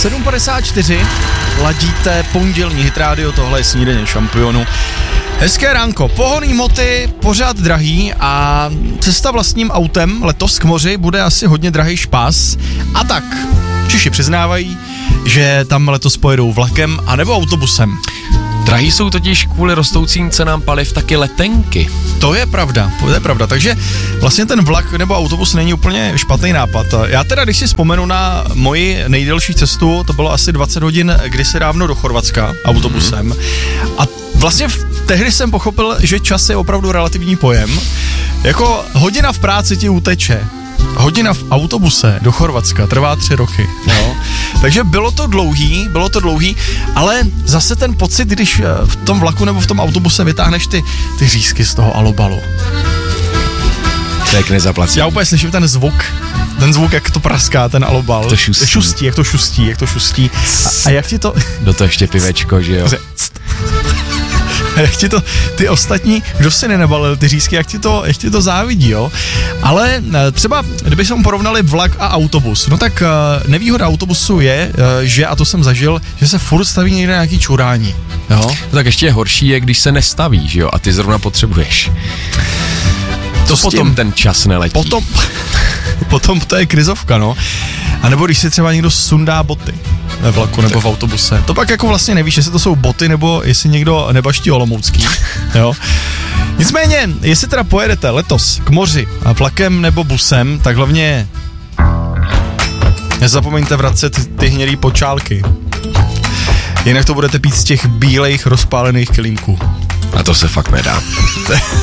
7:54, ladíte pondělní Hit Radio, tohle je Snídaně šampionu. Hezké ránko, pohonný hmoty pořád drahý a cesta vlastním autem letos k moři bude asi hodně drahý špás. A tak, Češi přiznávají, že tam letos pojedou vlakem anebo autobusem. Drahý jsou totiž kvůli rostoucím cenám paliv taky letenky. To je pravda, takže vlastně ten vlak nebo autobus není úplně špatný nápad. Já teda, když si vzpomenu na moji nejdelší cestu, to bylo asi 20 hodin kdysi dávno do Chorvatska autobusem. A vlastně tehdy jsem pochopil, že čas je opravdu relativní pojem. Jako hodina v práci ti uteče. Hodina v autobuse do Chorvatska trvá 3 roky, jo. Takže bylo to dlouhý, ale zase ten pocit, když v tom vlaku nebo v tom autobuse vytáhneš ty řízky z toho alobalu. To je k nezaplacení. Já úplně slyším ten zvuk, jak to praská, ten alobal. To šustí. Jak to šustí. A jak ti to... Do toho ještě pivečko, že jo? Jak ti to, ty ostatní, kdo si nenabalil ty řízky, jak ti to závidí, jo? Ale třeba, kdybychom porovnali vlak a autobus, no tak nevýhoda autobusu je, že, a to jsem zažil, že se furt staví někde nějaký čurání, jo? No tak ještě horší je, když se nestaví, že jo? A ty zrovna potřebuješ. To potom ten čas neletí. Potom to je krizovka, no. A nebo když si třeba někdo sundá boty ve vlaku nebo v autobuse. To pak jako vlastně nevíš, jestli to jsou boty nebo jestli někdo nebaští olomoucký, jo. Nicméně, jestli teda pojedete letos k moři a vlakem nebo busem, tak hlavně nezapomeňte vracet ty hnědý počálky. Jinak to budete pít z těch bílejch rozpálených kelímků. A to se fakt nedá.